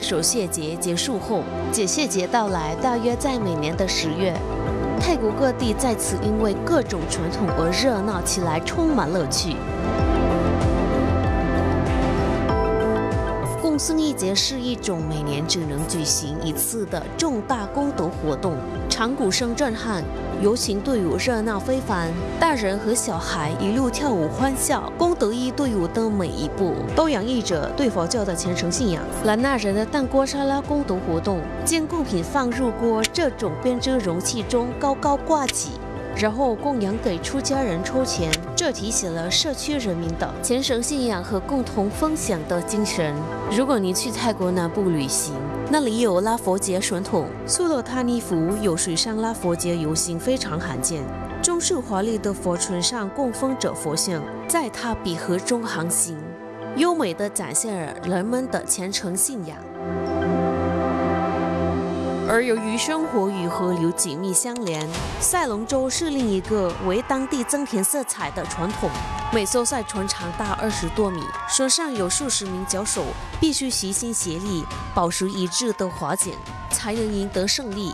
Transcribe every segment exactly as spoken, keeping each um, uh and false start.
守谢节结束后，解谢节到来，大约在每年的十月。泰国各地在此因为各种传统而热闹起来，充满乐趣。共僧义节是一种每年只能举行一次的重大功德活动，场鼓声震撼，游行队伍热闹非凡，大人和小孩一路跳舞欢笑。功德义队伍的每一步都洋溢着对佛教的虔诚信仰。兰纳人的蛋锅沙拉功德活动，将贡品放入锅这种编织容器中高高挂起，然后供养给出家人抽钱，这体现了社区人民的虔诚信仰和共同分享的精神。如果您去泰国南部旅行，那里有拉佛节传统，苏洛塔尼府有水上拉佛节游行，非常罕见。装饰华丽的佛船上供奉着佛像，在它比河中航行，优美地展现了人们的虔诚信仰。而由于生活与河流紧密相连，赛龙舟是另一个为当地增添色彩的传统。每艘赛船长达二十多米，船上有数十名脚手，必须齐心协力，保持一致的划桨，才能赢得胜利。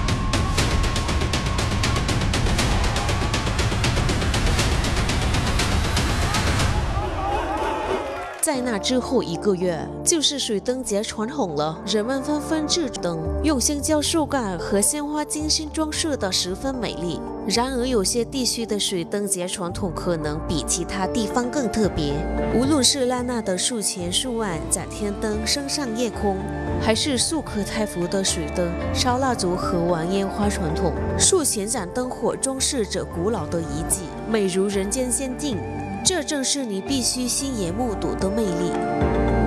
在那之后一个月，就是水灯节传统了。人们纷纷制灯，用香蕉树干和鲜花精心装饰得十分美丽。然而，有些地区的水灯节传统可能比其他地方更特别。无论是拉纳的树前树岸展天灯升上夜空，还是素可泰服的水灯烧蜡烛和玩烟花传统，树前展灯火装饰着古老的遗迹，美如人间仙境。这正是你必须亲眼目睹的魅力。